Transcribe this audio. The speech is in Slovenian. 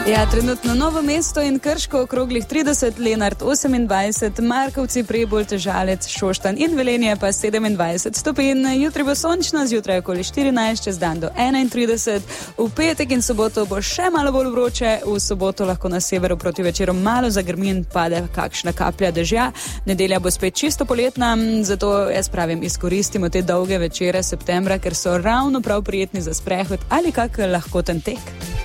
Ja, trenutno Novo mesto in Krško okroglih 30, Lenart 28, Markovci, Prebold, Žalec, Šoštanj in Velenje pa 27 stopinj. Jutri bo sončno, zjutraj okoli 14, čez dan do 31. V petek in soboto bo še malo bolj vroče, v soboto lahko na severu proti večeru malo zagrmi in pade kakšna kaplja dežja. Nedelja bo spet čisto poletna, zato jaz pravim, izkoristimo te dolge večere septembra, ker so ravno prav prijetni za sprehod ali kak lahkoten tek.